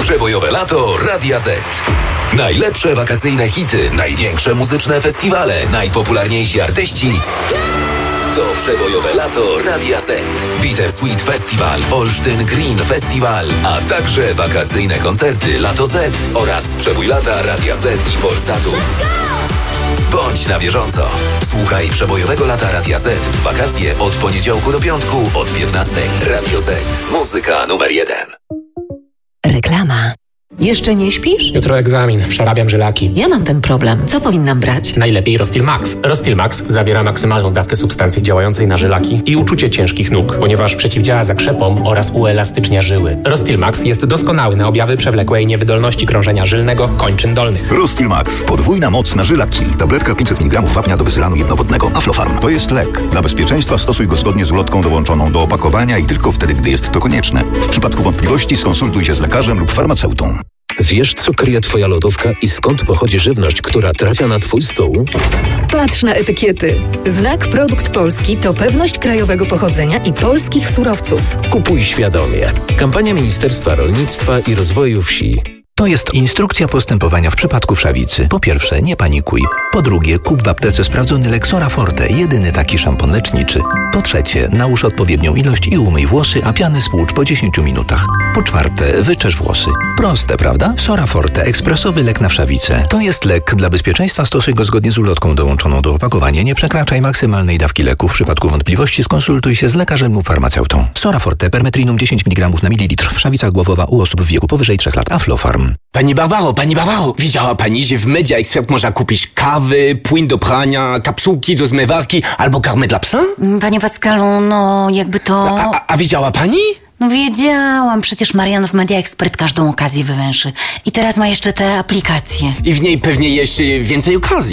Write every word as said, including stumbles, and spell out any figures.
Przebojowe lato Radia Z. Najlepsze wakacyjne hity, największe muzyczne festiwale, najpopularniejsi artyści. To przebojowe lato Radia Z. Bittersweet Festival, Olsztyn Green Festival, a także wakacyjne koncerty Lato Z oraz przebój lata Radia Z i Polsatu. Bądź na bieżąco. Słuchaj przebojowego lata Radia Z w wakacje od poniedziałku do piątku od piętnastej. Radio Z. Muzyka numer jeden. Reklama. Jeszcze nie śpisz? Jutro egzamin, przerabiam żylaki. Ja mam ten problem. Co powinnam brać? Najlepiej Rostil Max. Rostil Max zawiera maksymalną dawkę substancji działającej na żylaki i uczucie ciężkich nóg, ponieważ przeciwdziała zakrzepom oraz uelastycznia żyły. Rostil Max jest doskonały na objawy przewlekłej niewydolności krążenia żylnego kończyn dolnych. Rostil Max. Podwójna moc na żylaki. Tabletka pięćset miligramów wapnia do bezylanu jednowodnego. Aflofarm. To jest lek. Dla bezpieczeństwa stosuj go zgodnie z ulotką dołączoną do opakowania i tylko wtedy, gdy jest to konieczne. W przypadku wątpliwości skonsultuj się z lekarzem lub farmaceutą. Wiesz, co kryje twoja lodówka i skąd pochodzi żywność, która trafia na twój stół? Patrz na etykiety. Znak Produkt Polski to pewność krajowego pochodzenia i polskich surowców. Kupuj świadomie. Kampania Ministerstwa Rolnictwa i Rozwoju Wsi. To jest instrukcja postępowania w przypadku wszawicy. Po pierwsze, nie panikuj. Po drugie, kup w aptece sprawdzony lek Sora Forte, jedyny taki szampon leczniczy. Po trzecie, nałóż odpowiednią ilość i umyj włosy, a piany spłucz po dziesięciu minutach. Po czwarte, wyczesz włosy. Proste, prawda? Sora Forte, ekspresowy lek na wszawicę. To jest lek. Dla bezpieczeństwa stosuj go zgodnie z ulotką dołączoną do opakowania. Nie przekraczaj maksymalnej dawki leku. W przypadku wątpliwości skonsultuj się z lekarzem lub farmaceutą. Sora Forte, permetrinum dziesięć miligramów na mililitr. Wszawica głowowa u osób w wieku powyżej trzech lat. Aflofarm. Pani Barbaro, pani Barbaro, widziała pani, że w Media Expert można kupić kawy, płyn do prania, kapsułki do zmywarki albo karmę dla psa? Panie Pascalu, no jakby to... A, a, a widziała pani? No wiedziałam, przecież Marian w Media Expert każdą okazję wywęszy. I teraz ma jeszcze te aplikacje. I w niej pewnie jeszcze więcej okazji.